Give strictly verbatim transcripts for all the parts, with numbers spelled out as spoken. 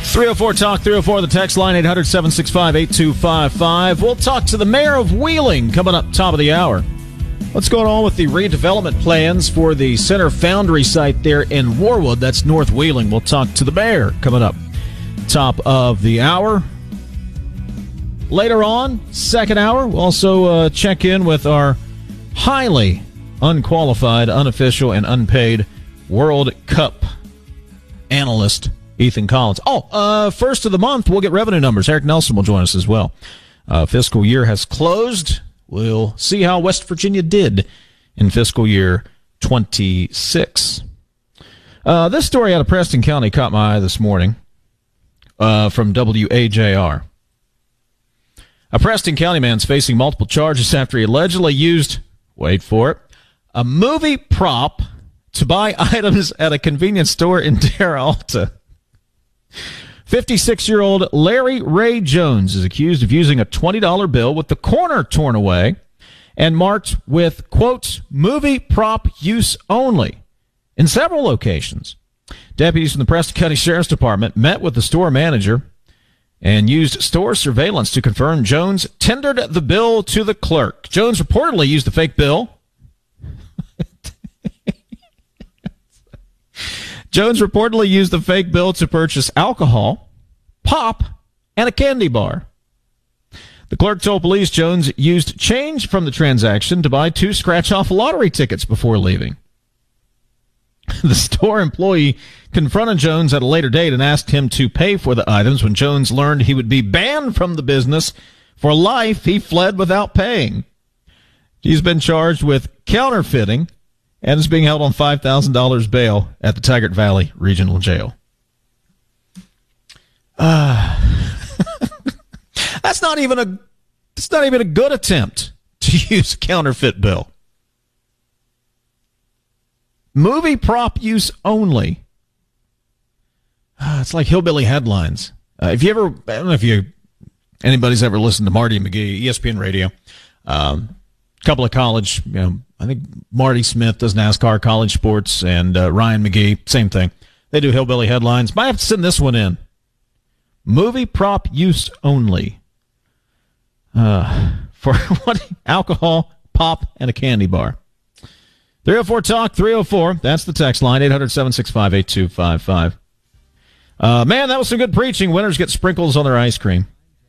three oh four talk three oh four, the text line eight hundred, seven six five, eight two five five. We'll talk to the mayor of Wheeling coming up top of the hour. What's going on with the redevelopment plans for the Center Foundry site there in Warwood? That's North Wheeling. We'll talk to the mayor coming up top of the hour. Later on, second hour, we'll also uh, check in with our highly unqualified, unofficial, and unpaid World Cup analyst, Ethan Collins. Oh, uh, first of the month, we'll get revenue numbers. Eric Nelson will join us as well. Uh, fiscal year has closed. We'll see how West Virginia did in fiscal year twenty-six. Uh, this story out of Preston County caught my eye this morning uh, from W A J R. A Preston County man's facing multiple charges after he allegedly used, wait for it, a movie prop to buy items at a convenience store in Terra Alta. fifty-six-year-old Larry Ray Jones is accused of using a twenty dollar bill with the corner torn away and marked with, quote, movie prop use only in several locations. Deputies from the Preston County Sheriff's Department met with the store manager and used store surveillance to confirm Jones tendered the bill to the clerk. Jones reportedly used the fake bill. Jones reportedly used the fake bill to purchase alcohol, pop, and a candy bar. The clerk told police Jones used change from the transaction to buy two scratch-off lottery tickets before leaving. The store employee confronted Jones at a later date and asked him to pay for the items. When Jones learned he would be banned from the business for life, he fled without paying. He's been charged with counterfeiting and is being held on five thousand dollars bail at the Taggart Valley Regional Jail. Uh, that's not even a it's not even a good attempt to use a counterfeit bill. Movie prop use only. Uh, it's like hillbilly headlines. Uh, if you ever, I don't know if you anybody's ever listened to Marty McGee, E S P N Radio. Um, couple of college, you know, I think Marty Smith does NASCAR college sports, and uh, Ryan McGee, same thing. They do hillbilly headlines. Might have to send this one in. Movie prop use only. Uh, for what? Alcohol, pop, and a candy bar. three oh four talk three oh four. That's the text line, eight hundred, seven six five, eight two five five. Uh, man, that was some good preaching. Winners get sprinkles on their ice cream.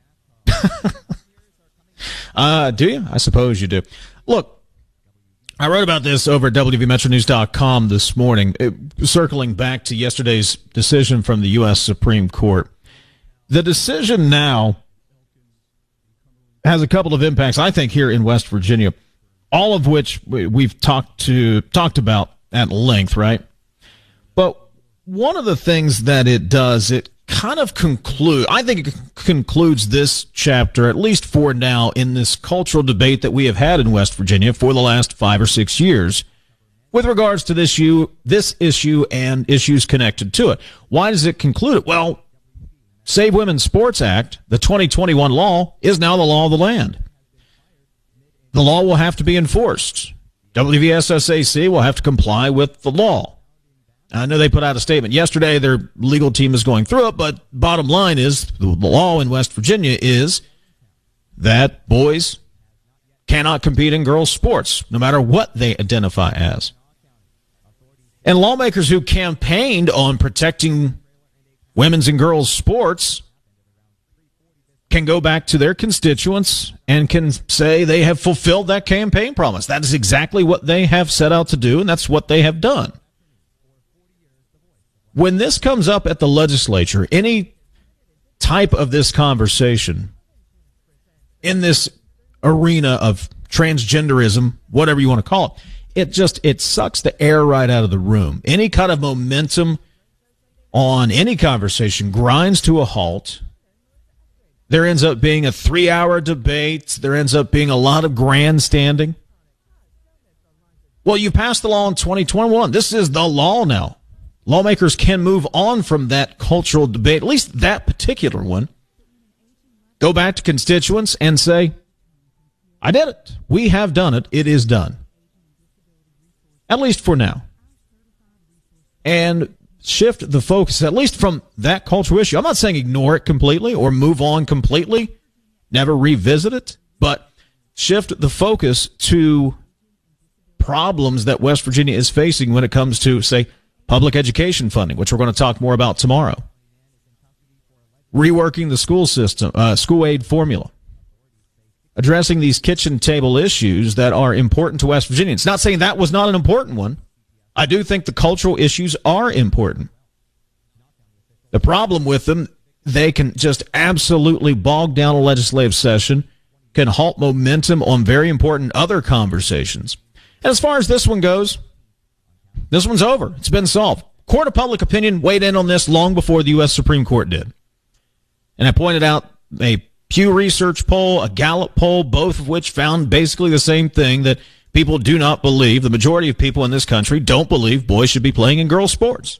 uh, do you? I suppose you do. Look, I wrote about this over at W V Metro News dot com this morning, it, circling back to yesterday's decision from the U S Supreme Court. The decision now has a couple of impacts, I think, here in West Virginia, all of which we've talked to talked about at length, right? But one of the things that it does, it kind of conclude, I think it concludes this chapter, at least for now, in this cultural debate that we have had in West Virginia for the last five or six years with regards to this issue, this issue and issues connected to it. Why does it conclude it? Well, Save Women's Sports Act, the twenty twenty-one law, is now the law of the land. The law will have to be enforced. W V S S A C will have to comply with the law. I know they put out a statement yesterday. Their legal team is going through it, but bottom line is the law in West Virginia is that boys cannot compete in girls' sports, no matter what they identify as. And lawmakers who campaigned on protecting women's and girls' sports can go back to their constituents and can say they have fulfilled that campaign promise. That is exactly what they have set out to do, and that's what they have done. When this comes up at the legislature, any type of this conversation in this arena of transgenderism, whatever you want to call it, it just, it sucks the air right out of the room. Any kind of momentum on any conversation grinds to a halt. There ends up being a three-hour debate. There ends up being a lot of grandstanding. Well, you passed the law in twenty twenty-one. This is the law now. Lawmakers can move on from that cultural debate, at least that particular one. Go back to constituents and say, I did it. We have done it. It is done. At least for now. And shift the focus, at least from that cultural issue. I'm not saying ignore it completely or move on completely, never revisit it, but shift the focus to problems that West Virginia is facing when it comes to, say, public education funding, which we're going to talk more about tomorrow. Reworking the school system, uh, school aid formula. Addressing these kitchen table issues that are important to West Virginia. It's not saying that was not an important one. I do think the cultural issues are important. The problem with them, they can just absolutely bog down a legislative session, can halt momentum on very important other conversations. And as far as this one goes, this one's over. It's been solved. Court of public opinion weighed in on this long before the U S Supreme Court did. And I pointed out a Pew Research poll, a Gallup poll, both of which found basically the same thing, that people do not believe, the majority of people in this country don't believe boys should be playing in girls' sports.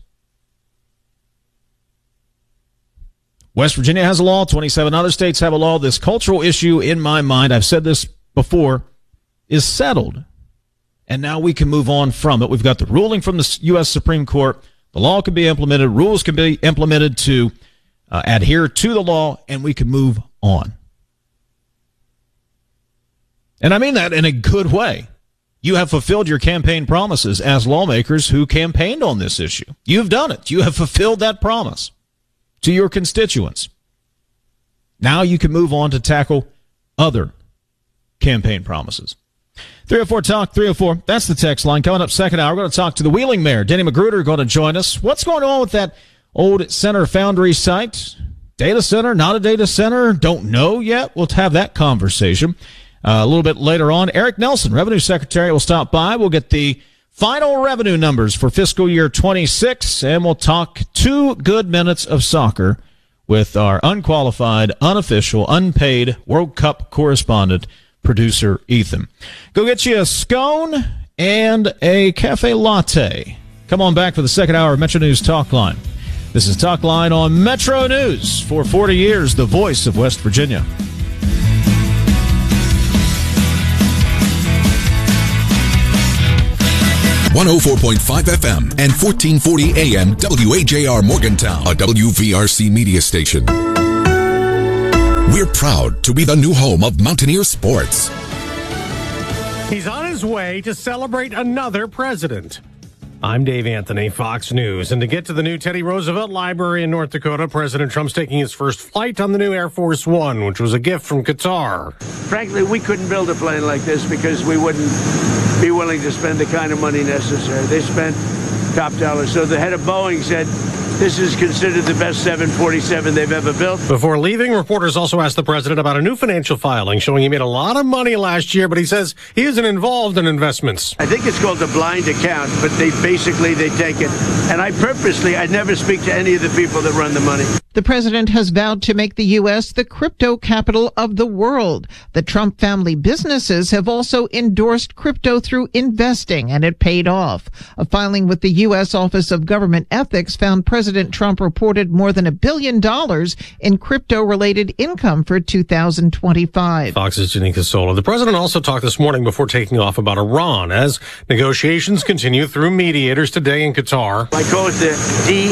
West Virginia has a law. twenty-seven other states have a law. This cultural issue, in my mind, I've said this before, is settled. And now we can move on from it. We've got the ruling from the U S Supreme Court. The law can be implemented. Rules can be implemented to uh, adhere to the law, and we can move on. And I mean that in a good way. You have fulfilled your campaign promises as lawmakers who campaigned on this issue. You've done it. You have fulfilled that promise to your constituents. Now you can move on to tackle other campaign promises. three oh four Talk, three oh four. That's the text line. Coming up second hour, we're going to talk to the Wheeling Mayor, Denny Magruder, going to join us. What's going on with that old Center Foundry site? Data center, not a data center? Don't know yet. We'll have that conversation uh, a little bit later on. Eric Nelson, Revenue Secretary, will stop by. We'll get the final revenue numbers for fiscal year twenty-six, and we'll talk two good minutes of soccer with our unqualified, unofficial, unpaid World Cup correspondent, producer Ethan. Go get you a scone and a cafe latte. Come on back for the second hour of Metro News Talk Line. This is Talk Line on Metro News. For forty years, the voice of West Virginia. one oh four point five F M and fourteen forty A M W A J R Morgantown, a W V R C media station. We're proud to be the new home of Mountaineer Sports. He's on his way to celebrate another president. I'm Dave Anthony, Fox News. And to get to the new Teddy Roosevelt Library in North Dakota, President Trump's taking his first flight on the new Air Force One, which was a gift from Qatar. Frankly, we couldn't build a plane like this because we wouldn't be willing to spend the kind of money necessary. They spent top dollar. So the head of Boeing said, this is considered the best seven forty-seven they've ever built. Before leaving, reporters also asked the president about a new financial filing showing he made a lot of money last year, but he says he isn't involved in investments. I think it's called a blind account, but they basically, they take it. And I purposely, I never speak to any of the people that run the money. The president has vowed to make the U S the crypto capital of the world. The Trump family businesses have also endorsed crypto through investing, and it paid off. A filing with the U S Office of Government Ethics found President Trump reported more than a billion dollars in crypto-related income for two thousand twenty-five. Fox's Janine Casola. The president also talked this morning before taking off about Iran as negotiations continue through mediators today in Qatar. I call it the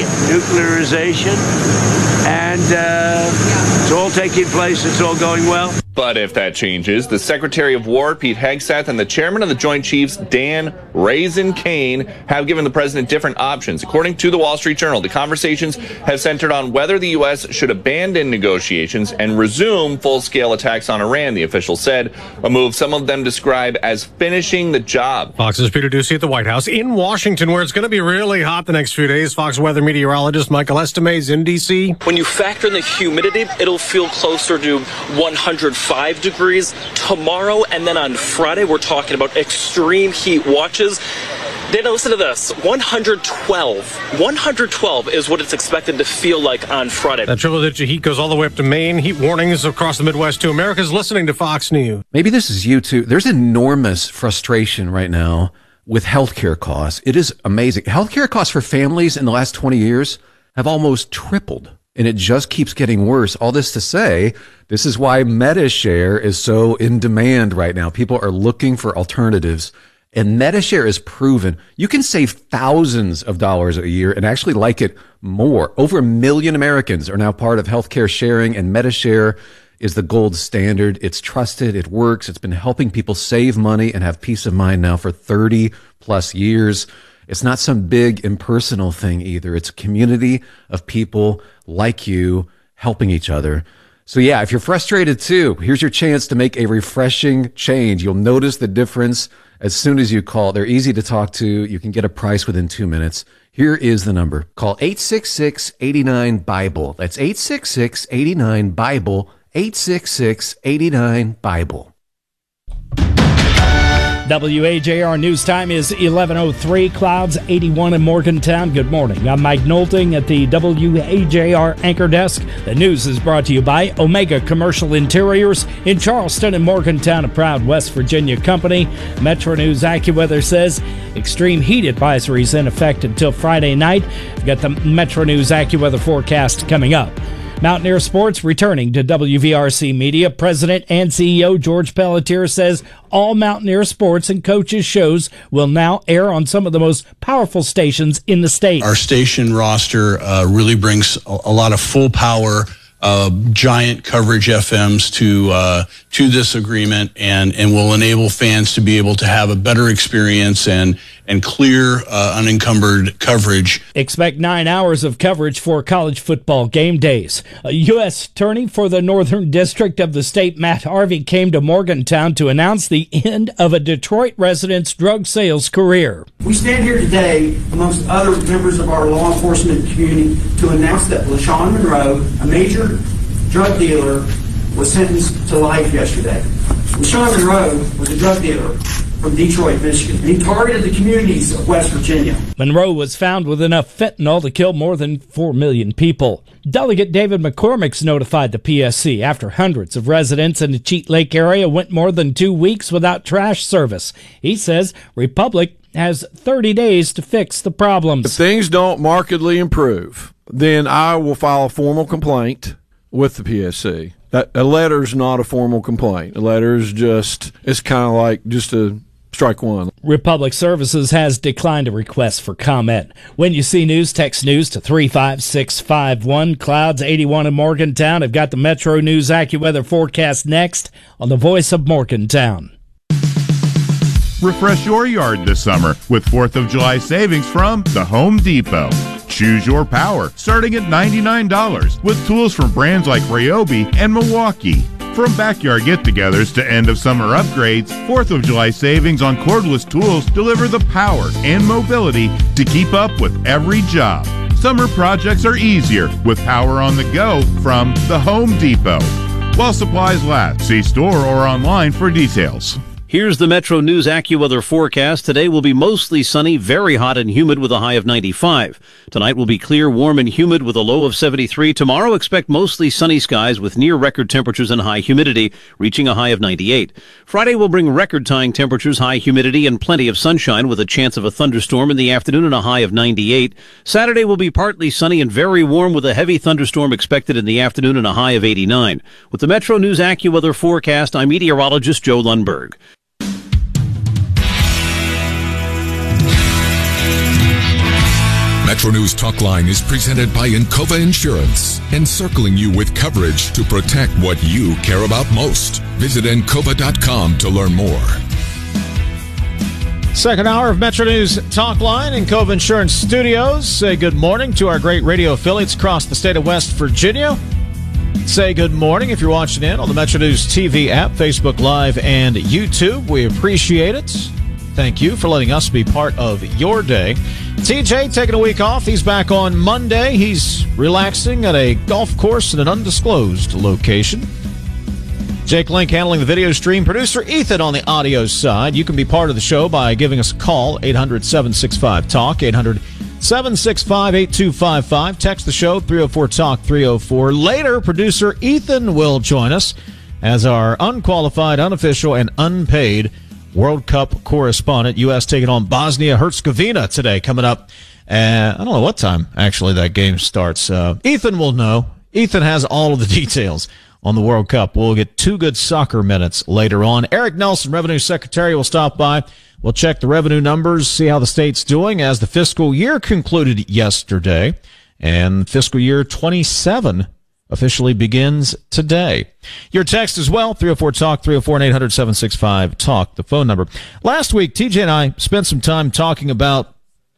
denuclearization. And uh, it's all taking place. It's all going well. But if that changes, the Secretary of War, Pete Hegseth, and the Chairman of the Joint Chiefs, Dan Raisin Kane, have given the president different options. According to the Wall Street Journal, the conversations have centered on whether the U S should abandon negotiations and resume full-scale attacks on Iran, the official said, a move some of them describe as finishing the job. Fox's Peter Ducey at the White House in Washington, where it's going to be really hot the next few days. Fox weather meteorologist Michael Estime in D C. When you factor in the humidity, it'll feel closer to one hundred five degrees tomorrow, and then on Friday we're talking about extreme heat watches. Dana, listen to this. one hundred twelve. one hundred twelve is what it's expected to feel like on Friday. That triple-digit heat goes all the way up to Maine. Heat warnings across the Midwest, too. America's listening to Fox News. Maybe this is you, too. There's enormous frustration right now with healthcare costs. It is amazing. Healthcare costs for families in the last twenty years have almost tripled. And it just keeps getting worse. All this to say, this is why MediShare is so in demand right now. People are looking for alternatives. And Medi-Share is proven. You can save thousands of dollars a year and actually like it more. Over a million Americans are now part of healthcare sharing, and Medi-Share is the gold standard. It's trusted. It works. It's been helping people save money and have peace of mind now for thirty plus years. It's not some big impersonal thing either. It's a community of people like you helping each other. So yeah, if you're frustrated too, here's your chance to make a refreshing change. You'll notice the difference as soon as you call. They're easy to talk to. You can get a price within two minutes. Here is the number. Call eight six six, eight nine, BIBLE. That's eight six six, eight nine, BIBLE. eight six six, eight nine, BIBLE. W A J R News Time is eleven oh three. Clouds eighty-one in Morgantown. Good morning. I'm Mike Nolting at the W A J R anchor desk. The news is brought to you by Omega Commercial Interiors in Charleston and Morgantown, a proud West Virginia company. Metro News AccuWeather says extreme heat advisories in effect until Friday night. We've got the Metro News AccuWeather forecast coming up. Mountaineer Sports returning to W V R C Media. President and C E O George Pelletier says all Mountaineer Sports and coaches shows will now air on some of the most powerful stations in the state. Our station roster uh, really brings a, a lot of full power, uh, giant coverage F Ms to uh, to this agreement, and and will enable fans to be able to have a better experience and and clear, uh, unencumbered coverage. Expect nine hours of coverage for college football game days. A U S attorney for the Northern District of the state, Matt Harvey, came to Morgantown to announce the end of a Detroit resident's drug sales career. We stand here today, amongst other members of our law enforcement community, to announce that LaShawn Monroe, a major drug dealer, was sentenced to life yesterday. LaShawn Monroe was a drug dealer from Detroit, Michigan, and he targeted the communities of West Virginia. Monroe was found with enough fentanyl to kill more than four million people. Delegate David McCormick's notified the P S C after hundreds of residents in the Cheat Lake area went more than two weeks without trash service. He says Republic has thirty days to fix the problems. If things don't markedly improve, then I will file a formal complaint with the P S C. That, a letter's not a formal complaint. A letter is just, it's kind of like just a strike one. Republic Services has declined a request for comment. When you see news, text news to three five six five one. Clouds eighty-one in Morgantown. I've got the Metro News AccuWeather forecast next on the Voice of Morgantown. Refresh your yard this summer with fourth of July savings from the Home Depot. Choose your power, starting at ninety-nine dollars, with tools from brands like Ryobi and Milwaukee. From backyard get-togethers to end-of-summer upgrades, fourth of July savings on cordless tools deliver the power and mobility to keep up with every job. Summer projects are easier with power on the go from the Home Depot. While supplies last, see store or online for details. Here's the Metro News AccuWeather forecast. Today will be mostly sunny, very hot and humid with a high of ninety-five. Tonight will be clear, warm and humid with a low of seventy-three. Tomorrow expect mostly sunny skies with near record temperatures and high humidity, reaching a high of ninety-eight. Friday will bring record-tying temperatures, high humidity, and plenty of sunshine with a chance of a thunderstorm in the afternoon and a high of ninety-eight. Saturday will be partly sunny and very warm with a heavy thunderstorm expected in the afternoon and a high of eighty-nine. With the Metro News AccuWeather forecast, I'm meteorologist Joe Lundberg. Metro News Talk Line is presented by Encova Insurance, encircling you with coverage to protect what you care about most. Visit Encova dot com to learn more. Second hour of Metro News Talk Line in Encova Insurance Studios. Say good morning to our great radio affiliates across the state of West Virginia. Say good morning if you're watching in on the Metro News T V app, Facebook Live, and YouTube. We appreciate it. Thank you for letting us be part of your day. T J taking a week off. He's back on Monday. He's relaxing at a golf course in an undisclosed location. Jake Link handling the video stream. Producer Ethan on the audio side. You can be part of the show by giving us a call, eight hundred, seven six five, talk, eight hundred, seven six five, eight two five five. Text the show, three oh four, talk, three oh four. Later, producer Ethan will join us as our unqualified, unofficial, and unpaid World Cup correspondent. U S taking on Bosnia-Herzegovina today, coming up. Uh, I don't know what time, actually, that game starts. Uh, Ethan will know. Ethan has all of the details on the World Cup. We'll get two good soccer minutes later on. Eric Nelson, Revenue Secretary, will stop by We'll check the revenue numbers, see how the state's doing as the fiscal year concluded yesterday, and fiscal year twenty-seven officially begins today. Your text as well, three oh four talk, three oh four, eight hundred, seven six five, talk, the phone number. Last week, T J and I spent some time talking about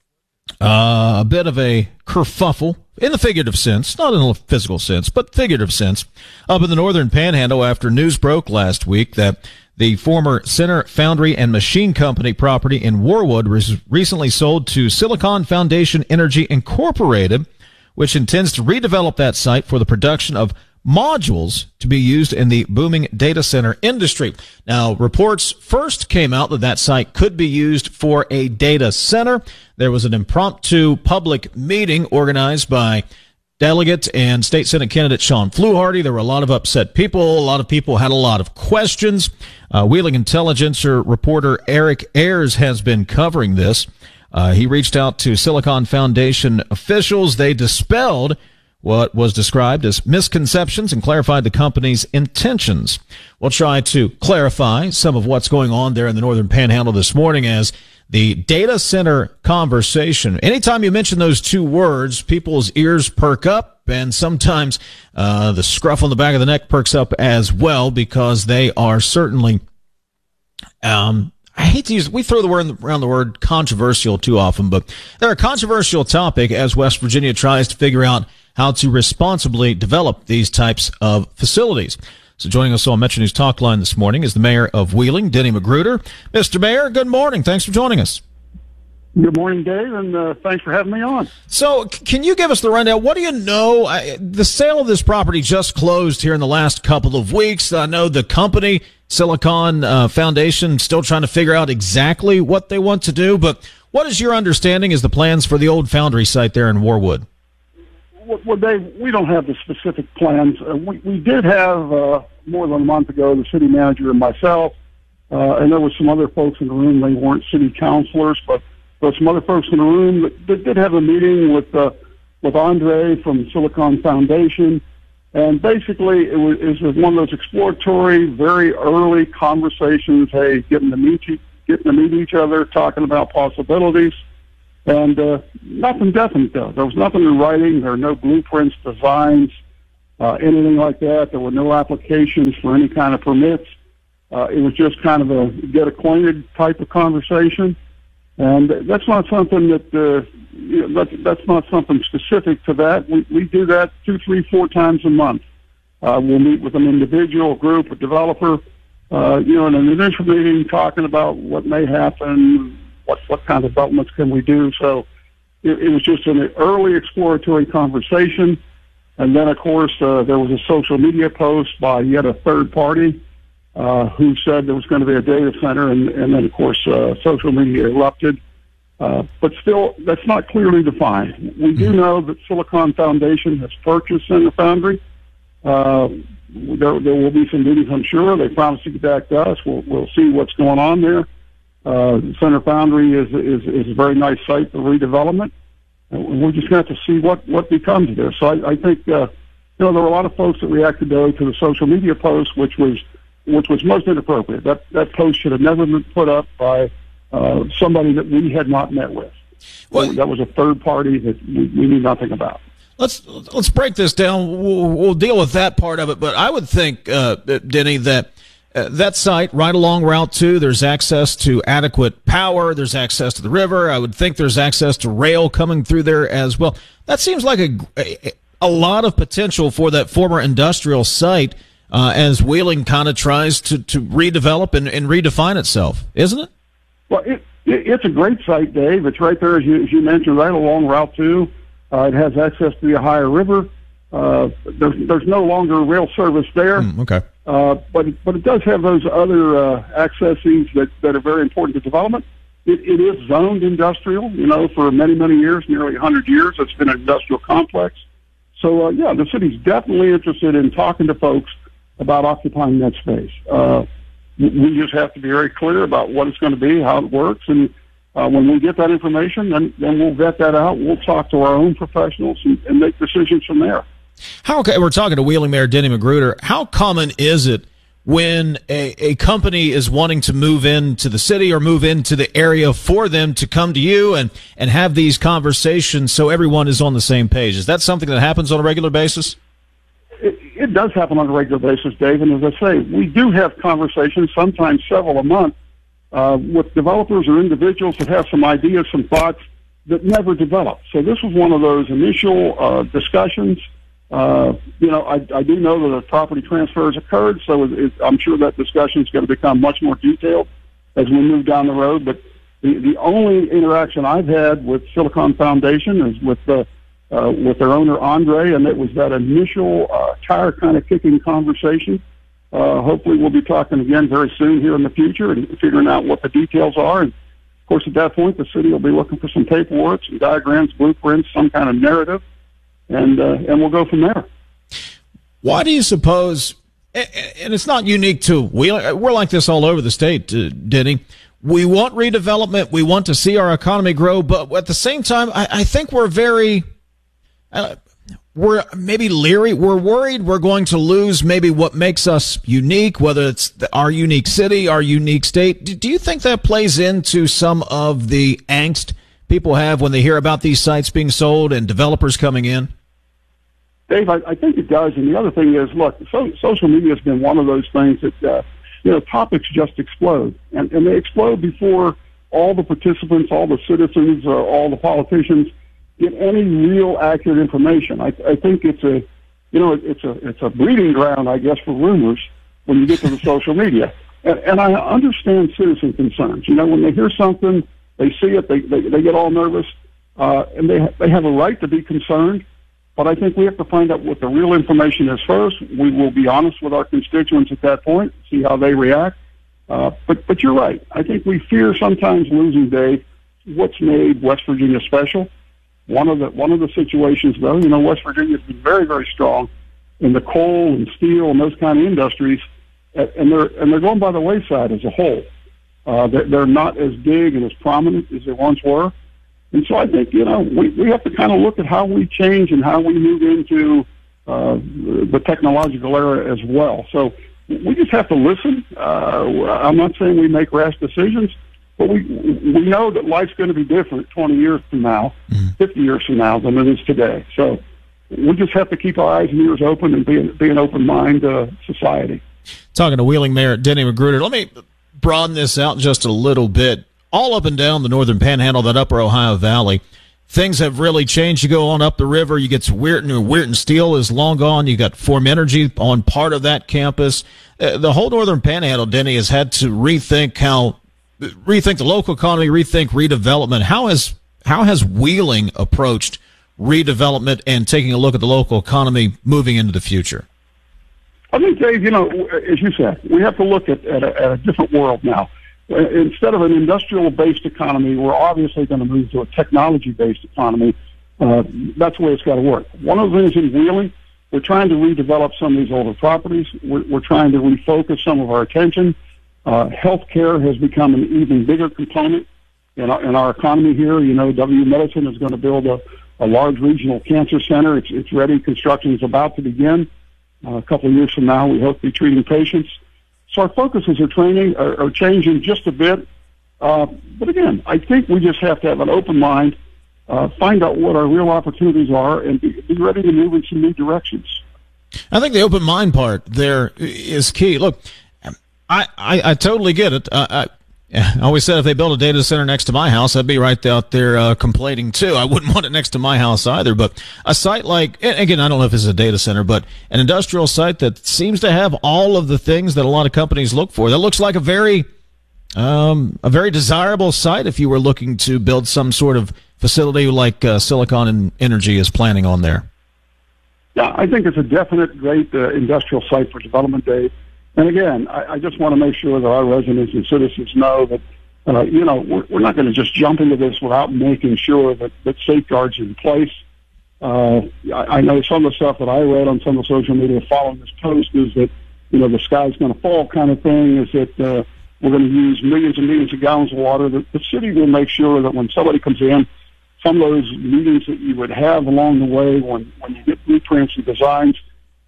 uh, a bit of a kerfuffle, in the figurative sense, not in the physical sense, but figurative sense, up in the northern panhandle after news broke last week that the former Center Foundry and Machine Company property in Warwood was recently sold to Silicon Foundation Energy Incorporated, which intends to redevelop that site for the production of modules to be used in the booming data center industry. Now, reports first came out that that site could be used for a data center. There was an impromptu public meeting organized by delegate and state senate candidate Sean Fluharty. There were a lot of upset people. A lot of people had a lot of questions. Uh, Wheeling Intelligencer reporter Eric Ayers has been covering this. Uh, he reached out to Silicon Foundation officials. They dispelled what was described as misconceptions and clarified the company's intentions. We'll try to clarify some of what's going on there in the Northern Panhandle this morning as the data center conversation. Anytime you mention those two words, people's ears perk up, and sometimes uh, the scruff on the back of the neck perks up as well, because they are certainly, um, I hate to use, we throw the word around the word controversial too often, but they're a controversial topic as West Virginia tries to figure out how to responsibly develop these types of facilities. So joining us on Metro News Talk Line this morning is the mayor of Wheeling, Denny Magruder. Mister Mayor, good morning. Thanks for joining us. Good morning, Dave, and uh, thanks for having me on. So c- can you give us the rundown? What do you know? I, the sale of this property just closed here in the last couple of weeks. I know the company, Silicon uh, Foundation, still trying to figure out exactly what they want to do, but what is your understanding is the plans for the old foundry site there in Warwood? Well, Dave, we don't have the specific plans. Uh, we, we did have, uh, more than a month ago, the city manager and myself, uh, and there were some other folks in the room. They weren't city councilors, but there were some other folks in the room that, that did have a meeting with uh, with Andre from Silicon Foundation. And basically, it was, it was one of those exploratory, very early conversations, hey, getting to meet, you, getting to meet each other, talking about possibilities. And uh, nothing definite, though. There was nothing in writing. There were no blueprints, designs, uh, anything like that. There were no applications for any kind of permits. Uh, it was just kind of a get acquainted type of conversation. And that's not something that, uh, you know, that's, that's not something specific to that. We, we do that two, three, four times a month. Uh, we'll meet with an individual, group, a developer, uh, you know, in an initial meeting talking about what may happen, What, what kind of developments can we do? So it, it was just an early exploratory conversation. And then, of course, uh, there was a social media post by yet a third party uh, who said there was going to be a data center. And, and then, of course, uh, social media erupted. Uh, but still, that's not clearly defined. We do know that Silicon Foundation has purchased Center Foundry. Uh, there, there will be some meetings, I'm sure. They promised to get back to us. We'll, we'll see what's going on there. Uh, Center Foundry is, is, is a very nice site for redevelopment. And we're just going to have to see what, what becomes of this. So I, I think, uh, you know, there were a lot of folks that reacted though to the social media post, which was, which was most inappropriate. That, that post should have never been put up by, uh, somebody that we had not met with. Well, that was a third party that we, we knew nothing about. Let's, let's break this down. We'll, we'll deal with that part of it. But I would think, uh, Denny, that, Uh, that site, right along Route two, there's access to adequate power. There's access to the river. I would think there's access to rail coming through there as well. That seems like a, a, a lot of potential for that former industrial site uh, as Wheeling kind of tries to, to redevelop and, and redefine itself, isn't it? Well, it, it, it's a great site, Dave. It's right there, as you, as you mentioned, right along Route two. Uh, it has access to the Ohio River. Uh, there's, there's no longer rail service there. Mm, okay. Uh, but it, but it does have those other uh, accesses that, that are very important to development. It, it is zoned industrial, you know, for many, many years, nearly one hundred years. It's been an industrial complex. So, uh, yeah, the city's definitely interested in talking to folks about occupying that space. Uh, we just have to be very clear about what it's going to be, how it works, and uh, when we get that information, then, then we'll vet that out. We'll talk to our own professionals and, and make decisions from there. How, we're talking to Wheeling Mayor Denny Magruder. How common is it when a, a company is wanting to move into the city or move into the area for them to come to you and, and have these conversations so everyone is on the same page? Is that something that happens on a regular basis? It, it does happen on a regular basis, Dave. And as I say, we do have conversations, sometimes several a month, uh, with developers or individuals that have some ideas, some thoughts that never develop. So this was one of those initial uh, discussions. Uh, you know, I, I do know that a property transfer has occurred, so it, it, I'm sure that discussion is going to become much more detailed as we move down the road. But the, the only interaction I've had with Silicon Foundation is with the uh, with their owner Andre, and it was that initial uh, tire kind of kicking conversation. Uh, hopefully, we'll be talking again very soon here in the future and figuring out what the details are. And of course, at that point, the city will be looking for some paperwork, some diagrams, blueprints, some kind of narrative. And uh, and we'll go from there. Why do you suppose, and it's not unique to, we, we're like this all over the state, uh, Denny. We want redevelopment. We want to see our economy grow. But at the same time, I, I think we're very, uh, we're maybe leery. We're worried we're going to lose maybe what makes us unique, whether it's our unique city, our unique state. Do, do you think that plays into some of the angst people have when they hear about these sites being sold and developers coming in? Dave, I, I think it does. And the other thing is, look, so, social media has been one of those things that, uh, you know, topics just explode. And, and they explode before all the participants, all the citizens, uh, all the politicians get any real accurate information. I, I think it's a, you know, it's a, it's a breeding ground, I guess, for rumors when you get to the social media. And, and I understand citizen concerns. You know, when they hear something, they see it, they, they, they get all nervous, uh, and they, they have a right to be concerned. But I think we have to find out what the real information is first. We will be honest with our constituents at that point, see how they react. Uh, but, but you're right. I think we fear sometimes losing, Dave, what's made West Virginia special. One of the, one of the situations, though, you know, West Virginia has been very, very strong in the coal and steel and those kind of industries, and they're, and they're going by the wayside as a whole. Uh, they're, they're not as big and as prominent as they once were. And so I think, you know, we, we have to kind of look at how we change and how we move into uh, the technological era as well. So we just have to listen. Uh, I'm not saying we make rash decisions, but we we know that life's going to be different twenty years from now, mm-hmm. fifty years from now than it is today. So we just have to keep our eyes and ears open and be, be an open mind uh, society. Talking to Wheeling Mayor Denny Magruder, let me broaden this out just a little bit. All up and down the northern panhandle, that upper Ohio Valley, things have really changed. You go on up the river, you get to Weirton. Weirton Steel is long gone. You got Form Energy on part of that campus. Uh, the whole northern panhandle, Denny, has had to rethink how, rethink the local economy, rethink redevelopment. How has how has Wheeling approached redevelopment and taking a look at the local economy moving into the future? I think, Dave, you know, as you said, we have to look at, at, a, at a different world now. Instead of an industrial-based economy, we're obviously going to move to a technology-based economy. Uh, that's the way it's got to work. One of the things in Wheeling, we're trying to redevelop some of these older properties. We're, we're trying to refocus some of our attention. Uh, healthcare has become an even bigger component in our, in our economy here. You know, W Medicine is going to build a, a large regional cancer center. It's, it's ready. Construction is about to begin. Uh, a couple of years from now, we hope to be treating patients. So our focuses are training are, are changing just a bit. Uh, but again, I think we just have to have an open mind, uh, find out what our real opportunities are, and be, be ready to move in some new directions. I think the open mind part there is key. Look, I, I, I totally get it. Uh, I, I always said if they built a data center next to my house, I'd be right out there uh, complaining too. I wouldn't want it next to my house either. But a site like, and again, I don't know if it's a data center, but an industrial site that seems to have all of the things that a lot of companies look for. That looks like a very, um, a very desirable site if you were looking to build some sort of facility like uh, Silicon Energy is planning on there. Yeah, I think it's a definite great uh, industrial site for development, Dave. And again, I, I just want to make sure that our residents and citizens know that, uh, you know, we're, we're not going to just jump into this without making sure that, that safeguards are in place. Uh, I, I know some of the stuff that I read on some of the social media following this post is that, you know, the sky's going to fall kind of thing, is that uh, we're going to use millions and millions of gallons of water. The, the city will make sure that when somebody comes in, some of those meetings that you would have along the way when, when you get blueprints and designs,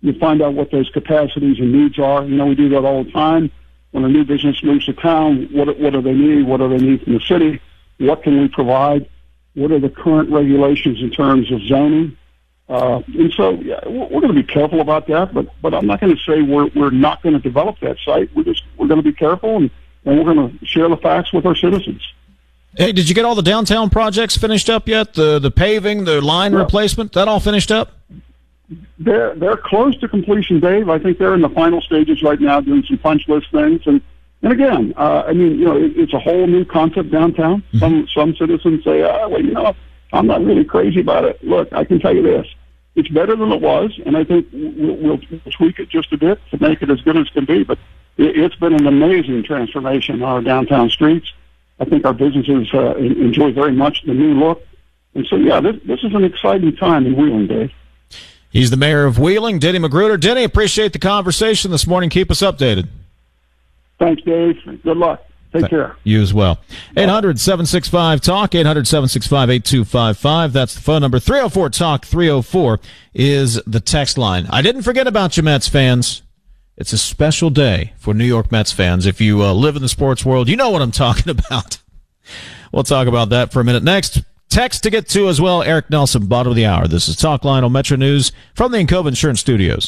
You find out what those capacities and needs are. You know, we do that all the time. When a new business moves to town, what, what do they need? What do they need from the city? What can we provide? What are the current regulations in terms of zoning? Uh, and so yeah, we're, we're going to be careful about that, but, but I'm not going to say we're, we're not going to develop that site. We're just, we're going to be careful, and, and we're going to share the facts with our citizens. Hey, did you get all the downtown projects finished up yet? The, the paving, the line yeah. replacement, that all finished up? They're they're close to completion, Dave. I think they're in the final stages right now, doing some punch list things. And and again, uh, I mean, you know, it, it's a whole new concept downtown. Mm-hmm. Some some citizens say, "Ah, well, you know, I'm not really crazy about it." Look, I can tell you this: it's better than it was, and I think we'll, we'll tweak it just a bit to make it as good as it can be. But it, it's been an amazing transformation on our downtown streets. I think our businesses uh, enjoy very much the new look, and so yeah, this this is an exciting time in Wheeling, Dave. He's the mayor of Wheeling, Denny Magruder. Denny, appreciate the conversation this morning. Keep us updated. Thanks, Dave. Good luck. Take care. You as well. eight hundred, seven six five, talk, eight hundred, seven six five, eight two five five. That's the phone number. three oh four, talk, three oh four is the text line. I didn't forget about you, Mets fans. It's a special day for New York Mets fans. If you uh, live in the sports world, you know what I'm talking about. We'll talk about that for a minute. Next, text to get to as well. Eric Nelson, bottom of the hour. This is Talk Line on Metro News from the Encova Insurance Studios.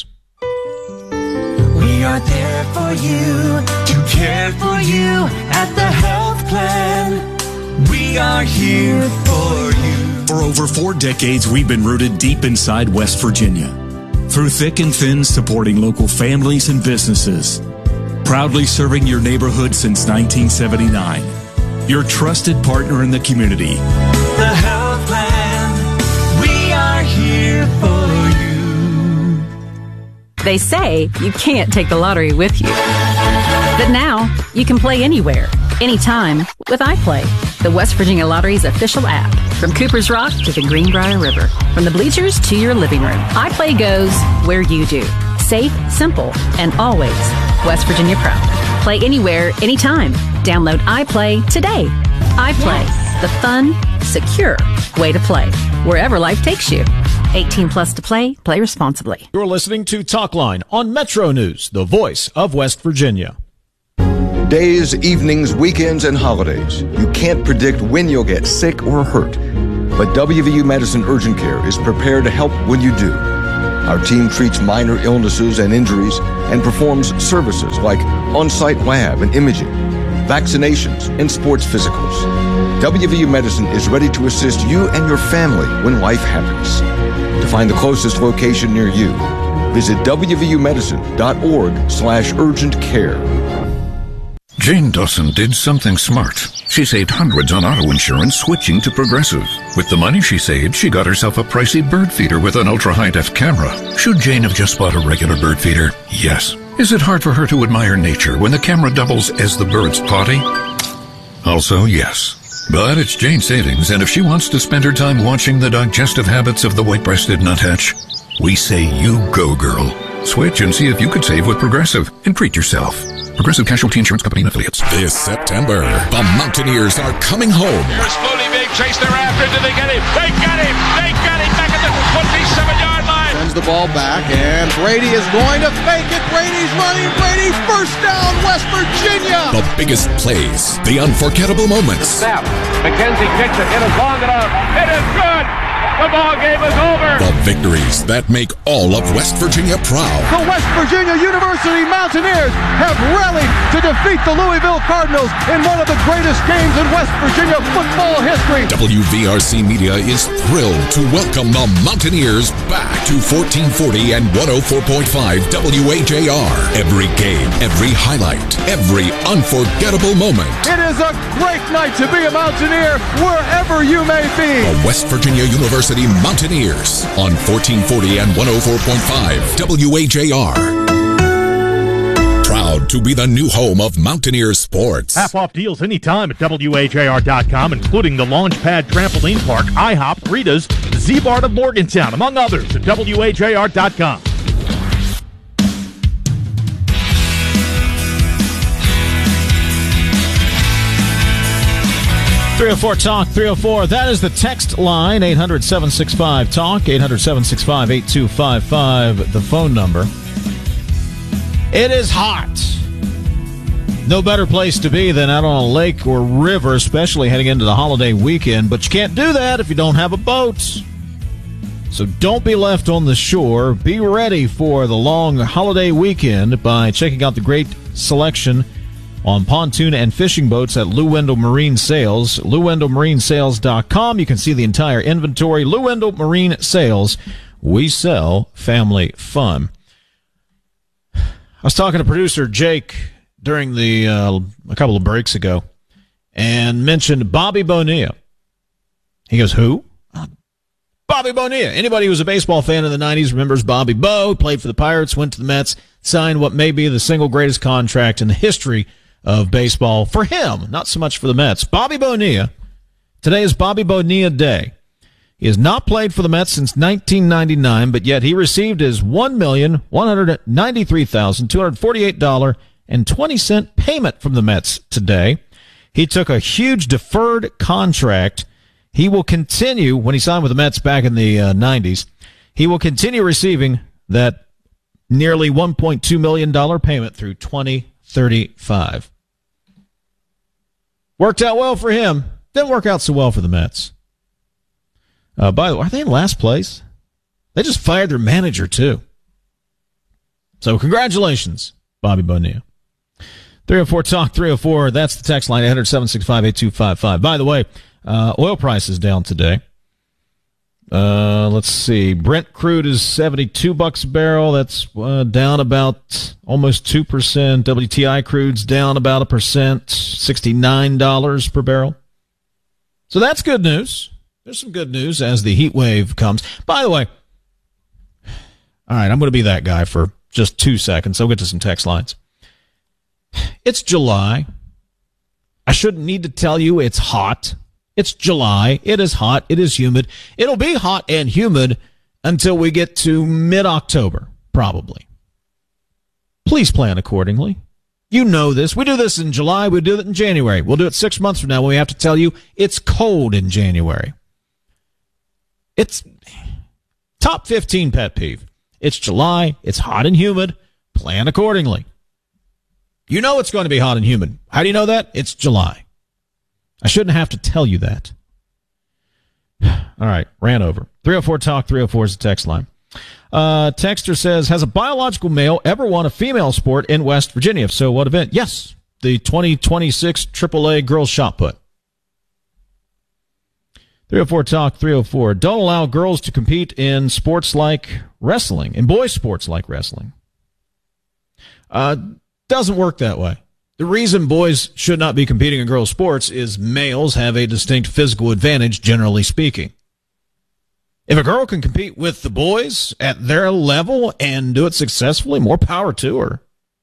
We are there for you, to care for you at the health plan. We are here for you. For over four decades, we've been rooted deep inside West Virginia. Through thick and thin, supporting local families and businesses. Proudly serving your neighborhood since nineteen seventy-nine. Your trusted partner in the community. The health plan, we are here for you. They say you can't take the lottery with you. But now, you can play anywhere, anytime, with iPlay, the West Virginia Lottery's official app. From Cooper's Rock to the Greenbrier River, from the bleachers to your living room, iPlay goes where you do. Safe, simple, and always West Virginia proud. Play anywhere, anytime. Download iPlay today. iPlay, yes. The fun, secure way to play, wherever life takes you. eighteen plus to play. Play responsibly. You're listening to Talk Line on Metro News, the voice of West Virginia. Days, evenings, weekends, and holidays. You can't predict when you'll get sick or hurt. But W V U Medicine Urgent Care is prepared to help when you do. Our team treats minor illnesses and injuries and performs services like on-site lab and imaging, vaccinations, and sports physicals. W V U Medicine is ready to assist you and your family when life happens. To find the closest location near you, visit w v u medicine dot org slash urgent care. Jane Dawson did something smart. She saved hundreds on auto insurance switching to Progressive. With the money she saved, she got herself a pricey bird feeder with an ultra-high-def camera. Should Jane have just bought a regular bird feeder? Yes. Is it hard for her to admire nature when the camera doubles as the bird's potty? Also, yes. But it's Jane's savings, and if she wants to spend her time watching the digestive habits of the white-breasted nuthatch, we say you go, girl. Switch and see if you could save with Progressive and treat yourself. Progressive Casualty Insurance Company and Affiliates. This September, the Mountaineers are coming home. They're slowly being chased. They're after. Did they get him? They got him. They got him back at the twenty-seven-yard line. Sends the ball back, and Brady is going to fake it. Brady's running. Brady, first down, West Virginia. The biggest plays, the unforgettable moments. Snap. McKenzie kicks it. It is long enough. It is good. The ball game is over. The victories that make all of West Virginia proud. The West Virginia University Mountaineers have rallied to defeat the Louisville Cardinals in one of the greatest games in West Virginia football history. W V R C Media is thrilled to welcome the Mountaineers back to fourteen forty and one oh four point five W A J R. Every game, every highlight, every unforgettable moment. It is a great night to be a Mountaineer wherever you may be. The West Virginia University Mountaineers on fourteen forty and one oh four point five W A J R. Proud to be the new home of Mountaineer sports. Half off deals anytime at W A J R dot com, including the Launchpad Trampoline Park, IHOP, Rita's, Z-Bart of Morgantown, among others at W A J R dot com. three oh four talk three oh four. That is the text line, eight hundred, seven six five, talk, eight hundred, seven six five, eight two five five, the phone number. It is hot. No better place to be than out on a lake or river, especially heading into the holiday weekend. But you can't do that if you don't have a boat. So don't be left on the shore. Be ready for the long holiday weekend by checking out the great selection on pontoon and fishing boats at Lou Wendell Marine Sales. Lou Wendell Marine Sales dot com. You can see the entire inventory. Lou Wendell Marine Sales. We sell family fun. I was talking to producer Jake during the uh, a couple of breaks ago and mentioned Bobby Bonilla. He goes, who? Bobby Bonilla. Anybody who was a baseball fan in the nineties remembers Bobby Bo. Played for the Pirates, went to the Mets, signed what may be the single greatest contract in the history of baseball for him, not so much for the Mets. Bobby Bonilla. Today is Bobby Bonilla Day. He has not played for the Mets since nineteen ninety-nine, but yet he received his one million, one hundred ninety-three thousand, two hundred forty-eight dollars and twenty cents payment from the Mets today. He took a huge deferred contract. He will continue, when he signed with the Mets back in the uh, nineties, he will continue receiving that nearly one point two million dollars payment through twenty thirty-five. Worked out well for him. Didn't work out so well for the Mets. Uh, by the way, are they in last place? They just fired their manager, too. So congratulations, Bobby Bonilla. three oh four talk three oh four. That's the text line, eight hundred, seven six five, eight two five five. By the way, uh, oil prices down today. Uh, let's see. Brent crude is seventy-two bucks a barrel. That's uh, down about almost two percent. W T I crude's down about a percent, sixty-nine dollars per barrel. So that's good news. There's some good news as the heat wave comes. By the way, all right, I'm going to be that guy for just two seconds. I'll get to some text lines. It's July. I shouldn't need to tell you it's hot. It's July. It is hot. It is humid. It'll be hot and humid until we get to mid-October, probably. Please plan accordingly. You know this. We do this in July. We do it in January. We'll do it six months from now when we have to tell you it's cold in January. It's top fifteen pet peeve. It's July. It's hot and humid. Plan accordingly. You know it's going to be hot and humid. How do you know that? It's July. I shouldn't have to tell you that. All right, ran over. three oh four talk three oh four is the text line. Uh, texter says, has a biological male ever won a female sport in West Virginia? If so, what event? Yes, the twenty twenty-six triple A girls shot put. three oh four talk three oh four. Don't allow girls to compete in sports like wrestling, in boys' sports like wrestling. Uh, doesn't work that way. The reason boys should not be competing in girls' sports is males have a distinct physical advantage, generally speaking. If a girl can compete with the boys at their level and do it successfully, more power to her.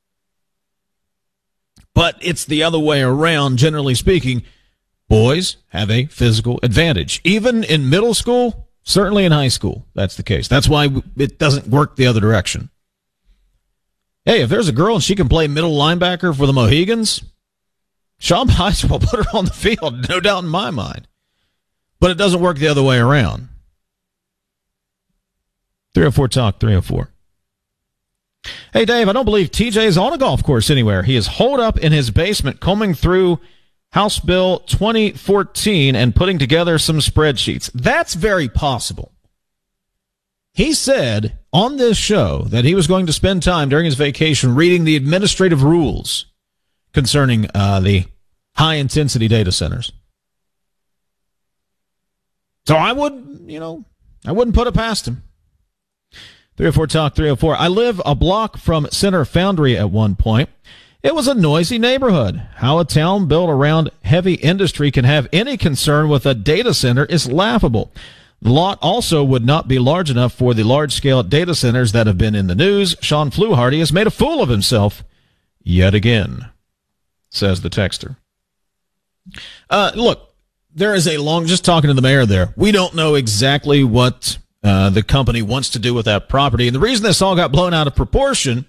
But it's the other way around, generally speaking. Boys have a physical advantage. Even in middle school, certainly in high school, that's the case. That's why it doesn't work the other direction. Hey, if there's a girl and she can play middle linebacker for the Mohegans, Sean Pice will put her on the field, no doubt in my mind. But it doesn't work the other way around. three oh four talk three oh four. Hey, Dave, I don't believe T J's on a golf course anywhere. He is holed up in his basement combing through House Bill twenty fourteen and putting together some spreadsheets. That's very possible. He said on this show that he was going to spend time during his vacation reading the administrative rules concerning uh, the high-intensity data centers. So I would, you know, I wouldn't put it past him. three oh four talk three oh four. I live a block from Center Foundry at one point. It was a noisy neighborhood. How a town built around heavy industry can have any concern with a data center is laughable. The lot also would not be large enough for the large-scale data centers that have been in the news. Sean Fluharty has made a fool of himself yet again, says the texter. Uh, look, there is a long, just talking to the mayor there, we don't know exactly what uh, the company wants to do with that property. And the reason this all got blown out of proportion,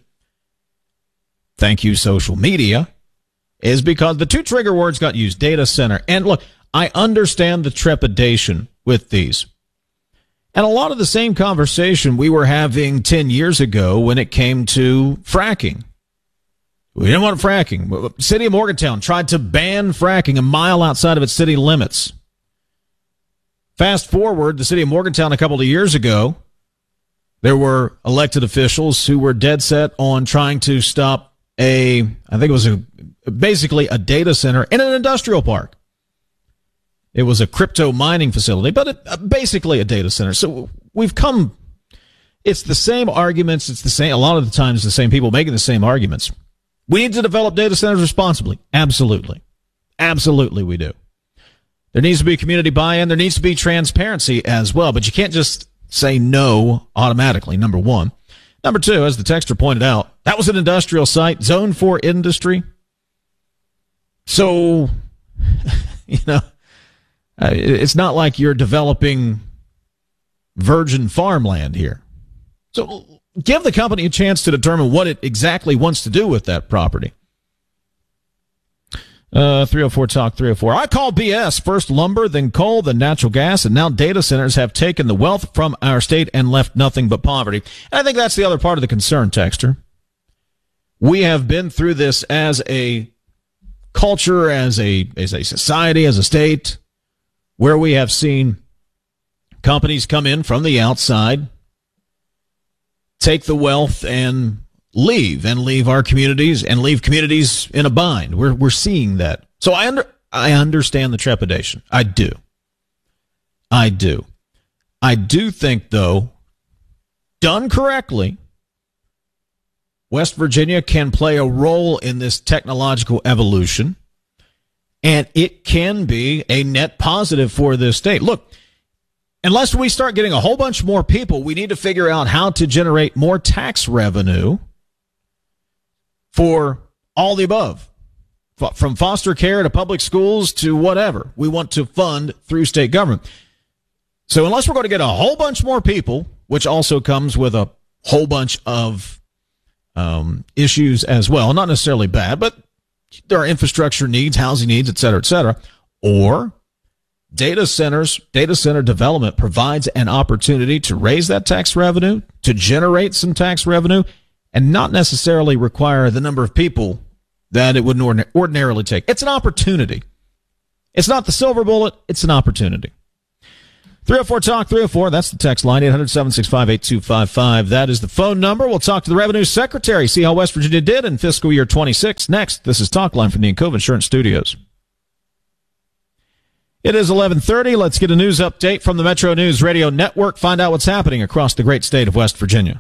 thank you, social media, is because the two trigger words got used, data center. And look, I understand the trepidation with these. And a lot of the same conversation we were having ten years ago when it came to fracking. We didn't want fracking. City of Morgantown tried to ban fracking a mile outside of its city limits. Fast forward, the city of Morgantown a couple of years ago, there were elected officials who were dead set on trying to stop a, I think it was a, basically a data center in an industrial park. It was a crypto mining facility, but it, basically a data center. So we've come, it's the same arguments. It's the same, a lot of the times the same people making the same arguments. We need to develop data centers responsibly. Absolutely. Absolutely we do. There needs to be community buy-in. There needs to be transparency as well, but you can't just say no automatically, number one. Number two, as the texter pointed out, that was an industrial site, zone for industry. So, you know, Uh, it's not like you're developing virgin farmland here. So give the company a chance to determine what it exactly wants to do with that property. Uh, three oh four Talk three oh four. I call B S. First lumber, then coal, then natural gas, and now data centers have taken the wealth from our state and left nothing but poverty. And I think that's the other part of the concern, texter. We have been through this as a culture, as a, as a society, as a state, where we have seen companies come in from the outside, take the wealth and leave, and leave our communities, and leave communities in a bind. We're we're seeing that. So I under I understand the trepidation. I do. I do. I do think, though, done correctly, West Virginia can play a role in this technological evolution. And it can be a net positive for this state. Look, unless we start getting a whole bunch more people, we need to figure out how to generate more tax revenue for all the above, from foster care to public schools to whatever we want to fund through state government. So unless we're going to get a whole bunch more people, which also comes with a whole bunch of um, issues as well, not necessarily bad, but there are infrastructure needs, housing needs, et cetera, et cetera. Or data centers, data center development provides an opportunity to raise that tax revenue, to generate some tax revenue, and not necessarily require the number of people that it would ordin- ordinarily take. It's an opportunity. It's not the silver bullet. It's an opportunity. three oh four Talk three oh four. That's the text line, eight hundred, seven six five, eight two five five. That is the phone number. We'll talk to the Revenue Secretary, see how West Virginia did in fiscal year twenty-six. Next, this is Talk Line from the Encova Insurance Studios. It is eleven thirty. Let's get a news update from the Metro News Radio Network. Find out what's happening across the great state of West Virginia.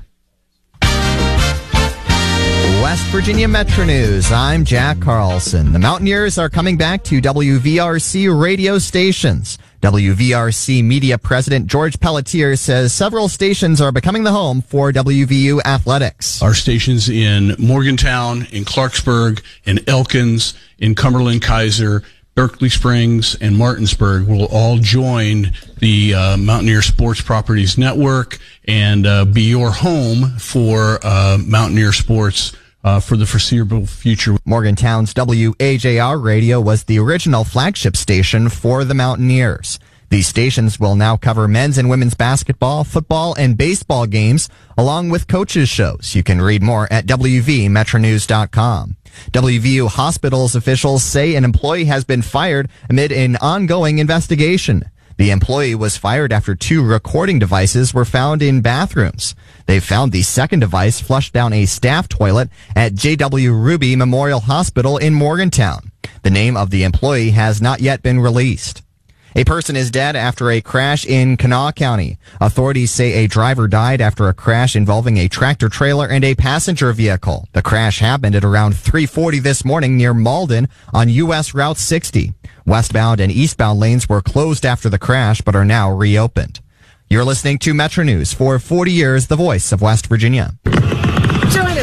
West Virginia Metro News. I'm Jack Carlson. The Mountaineers are coming back to W V R C radio stations. W V R C Media President George Pelletier says several stations are becoming the home for W V U athletics. Our stations in Morgantown, in Clarksburg, in Elkins, in Cumberland, Kaiser, Berkeley Springs, and Martinsburg will all join the uh, Mountaineer Sports Properties Network and uh, be your home for uh, Mountaineer Sports Uh, for the foreseeable future. Morgantown's W A J R radio was the original flagship station for the Mountaineers. These stations will now cover men's and women's basketball, football, and baseball games, along with coaches' shows. You can read more at W V metro news dot com. W V U Hospitals officials say an employee has been fired amid an ongoing investigation. The employee was fired after two recording devices were found in bathrooms. They found the second device flushed down a staff toilet at J W Ruby Memorial Hospital in Morgantown. The name of the employee has not yet been released. A person is dead after a crash in Kanawha County. Authorities say a driver died after a crash involving a tractor trailer and a passenger vehicle. The crash happened at around three forty this morning near Malden on U S Route sixty. Westbound and eastbound lanes were closed after the crash but are now reopened. You're listening to Metro News for forty years, the voice of West Virginia. Join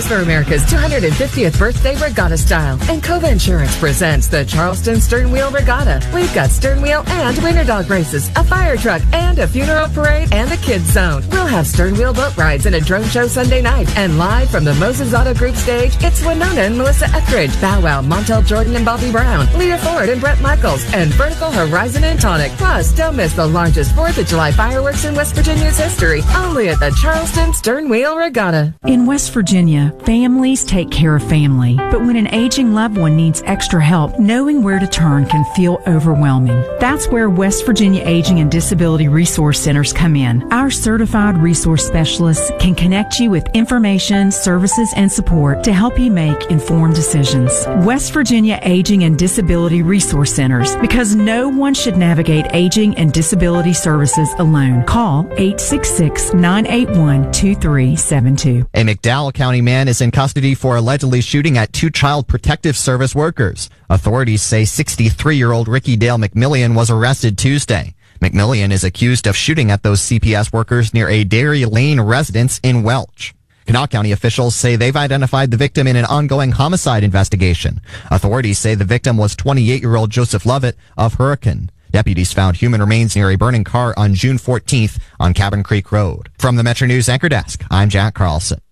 is for America's two hundred fiftieth birthday regatta style. And Cova Insurance presents the Charleston Stern Wheel Regatta. We've got stern wheel and winter dog races, a fire truck, and a funeral parade, and a kids zone. We'll have stern wheel boat rides and a drone show Sunday night. And live from the Moses Auto Group stage, it's Winona and Melissa Etheridge, Bow Wow, Montel Jordan and Bobby Brown, Leah Ford and Brett Michaels, and Vertical Horizon and Tonic. Plus, don't miss the largest fourth of July fireworks in West Virginia's history, only at the Charleston Stern Wheel Regatta. In West Virginia, families take care of family. But when an aging loved one needs extra help, knowing where to turn can feel overwhelming. That's where West Virginia Aging and Disability Resource Centers come in. Our certified resource specialists can connect you with information, services, and support to help you make informed decisions. West Virginia Aging and Disability Resource Centers, because no one should navigate aging and disability services alone. Call eight six six, nine eight one, two three seven two. A McDowell County man is in custody for allegedly shooting at two Child Protective Service workers. Authorities say sixty-three-year-old Ricky Dale McMillian was arrested Tuesday. McMillian is accused of shooting at those C P S workers near a Dairy Lane residence in Welch. Kanawha County officials say they've identified the victim in an ongoing homicide investigation. Authorities say the victim was twenty-eight-year-old Joseph Lovett of Hurricane. Deputies found human remains near a burning car on June fourteenth on Cabin Creek Road. From the Metro News Anchor Desk, I'm Jack Carlson.